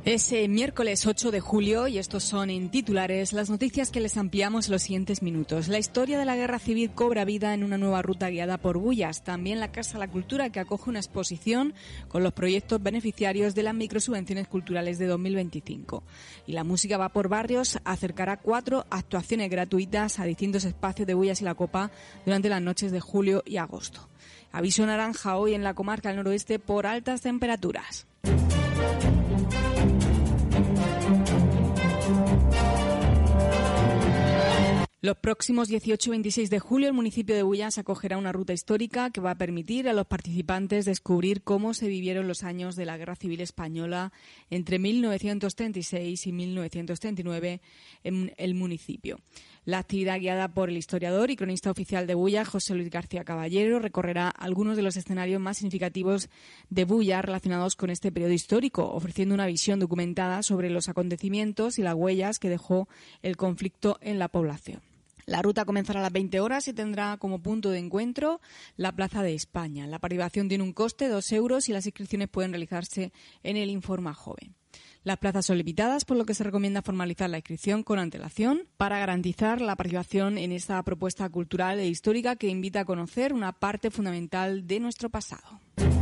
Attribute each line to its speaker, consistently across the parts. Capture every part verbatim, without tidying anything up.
Speaker 1: Es eh, miércoles ocho de julio y estos son en titulares las noticias que les ampliamos en los siguientes minutos. La historia de la guerra civil cobra vida en una nueva ruta guiada por Bullas. También la Casa de la Cultura, que acoge una exposición con los proyectos beneficiarios de las microsubvenciones culturales de dos mil veinticinco. Y la música va por barrios acercará cuatro actuaciones gratuitas a distintos espacios de Bullas y la Copa durante las noches de julio y agosto. Aviso naranja hoy en la comarca del noroeste por altas temperaturas. Los próximos dieciocho y veintiséis de julio el municipio de Bullas acogerá una ruta histórica que va a permitir a los participantes descubrir cómo se vivieron los años de la Guerra Civil Española entre mil novecientos treinta y seis y mil novecientos treinta y nueve en el municipio. La actividad, guiada por el historiador y cronista oficial de Bullas, José Luis García Caballero, recorrerá algunos de los escenarios más significativos de Bullas relacionados con este periodo histórico, ofreciendo una visión documentada sobre los acontecimientos y las huellas que dejó el conflicto en la población. La ruta comenzará a las veinte horas y tendrá como punto de encuentro la Plaza de España. La participación tiene un coste de dos euros y las inscripciones pueden realizarse en el Informa Joven. Las plazas son limitadas, por lo que se recomienda formalizar la inscripción con antelación para garantizar la participación en esta propuesta cultural e histórica que invita a conocer una parte fundamental de nuestro pasado.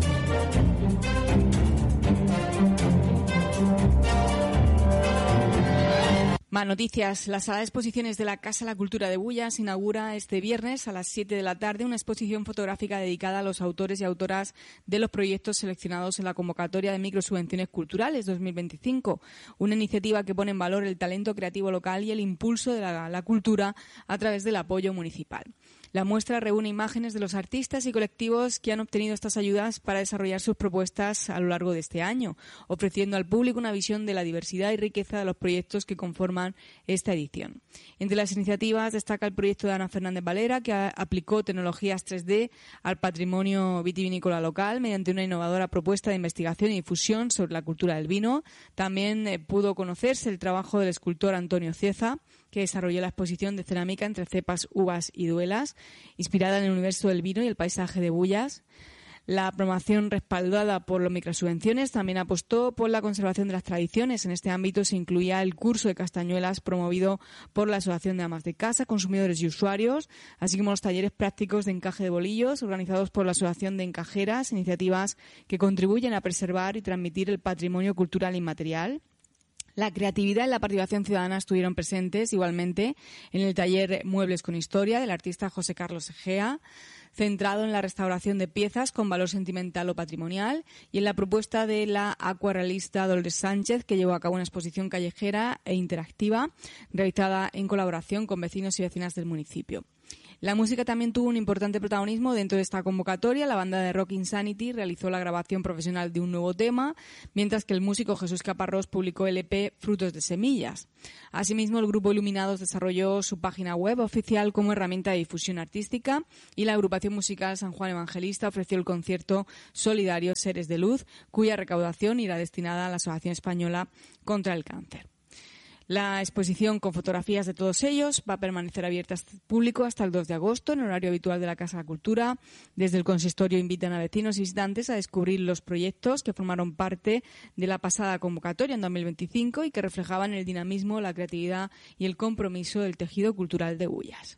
Speaker 1: Más noticias. La sala de exposiciones de la Casa de la Cultura de Bullas inaugura este viernes a las siete de la tarde una exposición fotográfica dedicada a los autores y autoras de los proyectos seleccionados en la convocatoria de microsubvenciones culturales dos mil veinticinco, una iniciativa que pone en valor el talento creativo local y el impulso de la, la cultura a través del apoyo municipal. La muestra reúne imágenes de los artistas y colectivos que han obtenido estas ayudas para desarrollar sus propuestas a lo largo de este año, ofreciendo al público una visión de la diversidad y riqueza de los proyectos que conforman esta edición. Entre las iniciativas destaca el proyecto de Ana Fernández Valera, que aplicó tecnologías tres D al patrimonio vitivinícola local mediante una innovadora propuesta de investigación y difusión sobre la cultura del vino. También eh, pudo conocerse el trabajo del escultor Antonio Cieza, que desarrolló la exposición de cerámica entre cepas, uvas y duelas, inspirada en el universo del vino y el paisaje de Bullas. La promoción respaldada por las microsubvenciones también apostó por la conservación de las tradiciones. En este ámbito se incluía el curso de castañuelas promovido por la Asociación de Amas de Casa, Consumidores y Usuarios, así como los talleres prácticos de encaje de bolillos organizados por la Asociación de Encajeras, iniciativas que contribuyen a preservar y transmitir el patrimonio cultural inmaterial. La creatividad y la participación ciudadana estuvieron presentes igualmente en el taller Muebles con Historia del artista José Carlos Egea, centrado en la restauración de piezas con valor sentimental o patrimonial, y en la propuesta de la acuarelista Dolores Sánchez, que llevó a cabo una exposición callejera e interactiva realizada en colaboración con vecinos y vecinas del municipio. La música también tuvo un importante protagonismo dentro de esta convocatoria. La banda de rock Insanity realizó la grabación profesional de un nuevo tema, mientras que el músico Jesús Caparrós publicó el E P Frutos de Semillas. Asimismo, el grupo Iluminados desarrolló su página web oficial como herramienta de difusión artística, y la agrupación musical San Juan Evangelista ofreció el concierto solidario Seres de Luz, cuya recaudación irá destinada a la Asociación Española contra el Cáncer. La exposición con fotografías de todos ellos va a permanecer abierta al público hasta el dos de agosto, en horario habitual de la Casa de la Cultura. Desde el consistorio invitan a vecinos y visitantes a descubrir los proyectos que formaron parte de la pasada convocatoria en dos mil veinticinco y que reflejaban el dinamismo, la creatividad y el compromiso del tejido cultural de Bullas.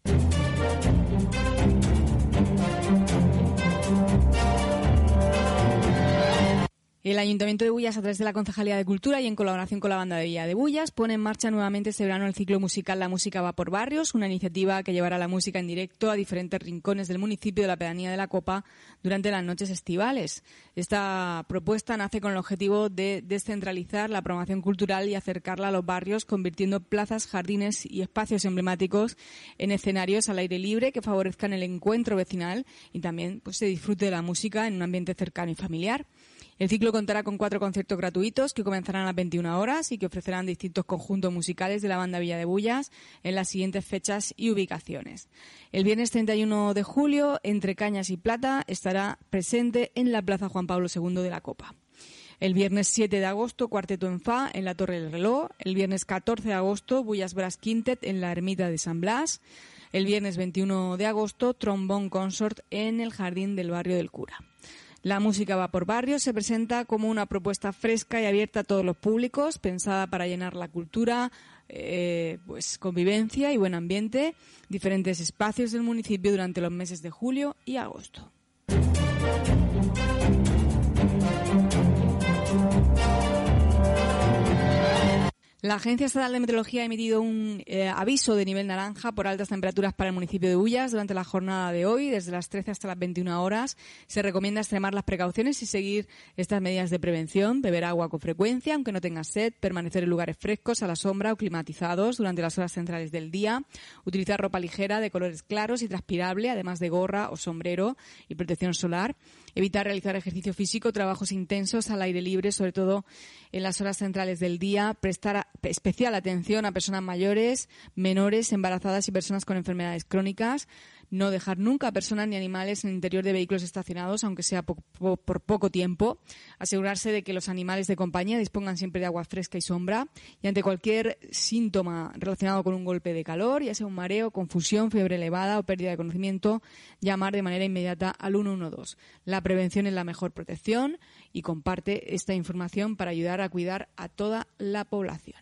Speaker 1: El Ayuntamiento de Bullas, a través de la Concejalía de Cultura y en colaboración con la Banda de Villa de Bullas, pone en marcha nuevamente este verano el ciclo musical La Música va por barrios, una iniciativa que llevará la música en directo a diferentes rincones del municipio de la pedanía de la Copa durante las noches estivales. Esta propuesta nace con el objetivo de descentralizar la programación cultural y acercarla a los barrios, convirtiendo plazas, jardines y espacios emblemáticos en escenarios al aire libre que favorezcan el encuentro vecinal y también pues se disfrute de la música en un ambiente cercano y familiar. El ciclo contará con cuatro conciertos gratuitos que comenzarán a las veintiuna horas y que ofrecerán distintos conjuntos musicales de la Banda Villa de Bullas en las siguientes fechas y ubicaciones. El viernes treinta y uno de julio, Entre Cañas y Plata estará presente en la Plaza Juan Pablo segundo de la Copa. El viernes siete de agosto, Cuarteto en Fa en la Torre del Reloj. El viernes catorce de agosto, Bullas Brass Quintet en la Ermita de San Blas. El viernes veintiuno de agosto, Trombón Consort en el Jardín del Barrio del Cura. La música va por barrios se presenta como una propuesta fresca y abierta a todos los públicos, pensada para llenar la cultura, eh, pues convivencia y buen ambiente, diferentes espacios del municipio durante los meses de julio y agosto. La Agencia Estatal de Meteorología ha emitido un eh, aviso de nivel naranja por altas temperaturas para el municipio de Bullas durante la jornada de hoy, desde las trece hasta las veintiuna horas. Se recomienda extremar las precauciones y seguir estas medidas de prevención, beber agua con frecuencia, aunque no tengas sed, permanecer en lugares frescos, a la sombra o climatizados durante las horas centrales del día, utilizar ropa ligera de colores claros y transpirable, además de gorra o sombrero y protección solar, evitar realizar ejercicio físico, trabajos intensos al aire libre, sobre todo en las horas centrales del día, prestar especial atención a personas mayores, menores, embarazadas y personas con enfermedades crónicas, no dejar nunca a personas ni animales en el interior de vehículos estacionados, aunque sea po- po- por poco tiempo, asegurarse de que los animales de compañía dispongan siempre de agua fresca y sombra, y ante cualquier síntoma relacionado con un golpe de calor, ya sea un mareo, confusión, fiebre elevada o pérdida de conocimiento, llamar de manera inmediata al uno uno dos. La prevención es la mejor protección y comparte esta información para ayudar a cuidar a toda la población.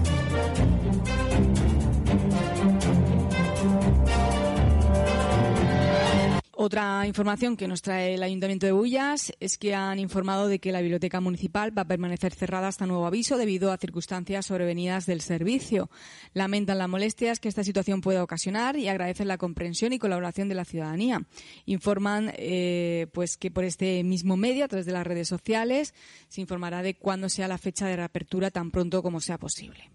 Speaker 1: Otra información que nos trae el Ayuntamiento de Bullas es que han informado de que la Biblioteca Municipal va a permanecer cerrada hasta nuevo aviso debido a circunstancias sobrevenidas del servicio. Lamentan las molestias que esta situación pueda ocasionar y agradecen la comprensión y colaboración de la ciudadanía. Informan eh, pues que por este mismo medio, a través de las redes sociales, se informará de cuándo sea la fecha de reapertura tan pronto como sea posible.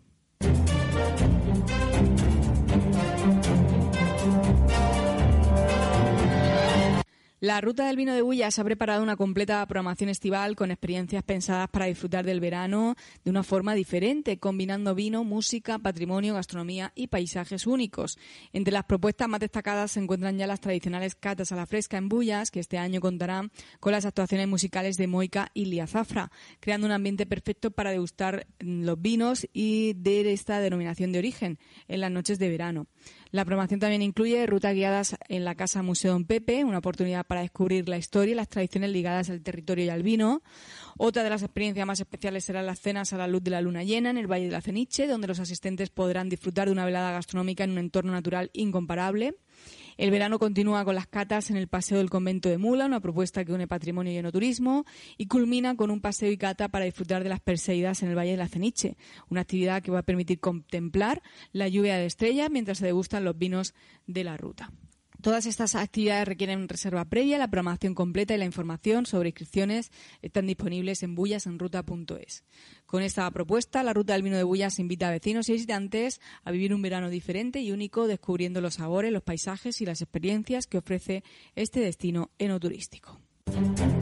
Speaker 1: La Ruta del Vino de Bullas ha preparado una completa programación estival con experiencias pensadas para disfrutar del verano de una forma diferente, combinando vino, música, patrimonio, gastronomía y paisajes únicos. Entre las propuestas más destacadas se encuentran ya las tradicionales catas a la fresca en Bullas, que este año contarán con las actuaciones musicales de Moika y Lía Zafra, creando un ambiente perfecto para degustar los vinos y de esta denominación de origen en las noches de verano. La programación también incluye rutas guiadas en la Casa Museo Don Pepe, una oportunidad para descubrir la historia y las tradiciones ligadas al territorio y al vino. Otra de las experiencias más especiales serán las cenas a la luz de la luna llena en el Valle de la Ceniche, donde los asistentes podrán disfrutar de una velada gastronómica en un entorno natural incomparable. El verano continúa con las catas en el Paseo del Convento de Mula, una propuesta que une patrimonio y enoturismo, y culmina con un paseo y cata para disfrutar de las Perseidas en el Valle de la Ceniche, una actividad que va a permitir contemplar la lluvia de estrellas mientras se degustan los vinos de la ruta. Todas estas actividades requieren reserva previa. La programación completa y la información sobre inscripciones están disponibles en bullasenruta punto es. Con esta propuesta, la Ruta del Vino de Bullas invita a vecinos y visitantes a vivir un verano diferente y único, descubriendo los sabores, los paisajes y las experiencias que ofrece este destino enoturístico.